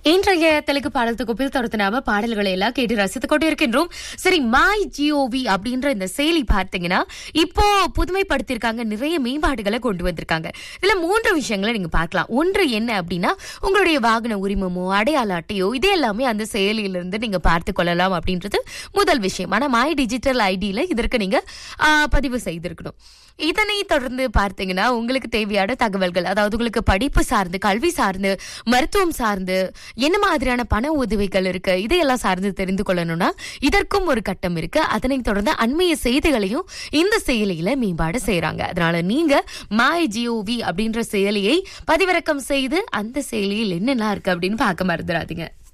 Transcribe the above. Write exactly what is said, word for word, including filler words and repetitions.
இன்றைய தெலுங்கு பாடல் தொகுப்பில் தொடர்ந்து நாம பாடல்களை எல்லாம் கேட்டு ரசித்துக் கொண்டு இருக்கின்றோம். சரி, மை ஜிஓவி அப்படின்ற இந்த செயலி பார்த்தீங்கன்னா இப்போ புதுமைப்படுத்திருக்காங்க, நிறைய மேம்பாடுகளை கொண்டு வந்திருக்காங்க. இதுல மூன்று விஷயங்களை நீங்க பார்க்கலாம். ஒன்று என்ன அப்படின்னா, உங்களுடைய வாகன உரிமமோ அடையாள அட்டையோ இது எல்லாமே அந்த செயலியிலிருந்து நீங்க பார்த்து கொள்ளலாம் அப்படின்றது முதல் விஷயம். ஆனா மை டிஜிட்டல் ஐடியில இதற்கு நீங்க ஆஹ் பதிவு செய்திருக்கணும். இதனை தொடர்ந்து பார்த்தீங்கன்னா உங்களுக்கு தேவையான தகவல்கள், அதாவது உங்களுக்கு படிப்பு சார்ந்து, கல்வி சார்ந்து, மருத்துவம் சார்ந்து என்ன மாதிரியான பண உதவிகள் இருக்கு இதையெல்லாம் சார்ந்து தெரிந்து கொள்ளணும்னா இதற்கும் ஒரு கட்டம் இருக்கு. அதனை தொடர்ந்து அண்மைய செய்திகளையும் இந்த செயலியில மேம்பாடு செய்யறாங்க. அதனால நீங்க மை ஜிஓவி அப்படின்ற செயலியை பதிவிறக்கம் செய்து அந்த செயலியில் என்னெல்லாம் இருக்கு அப்படின்னு பார்க்க மறந்துடாதீங்க.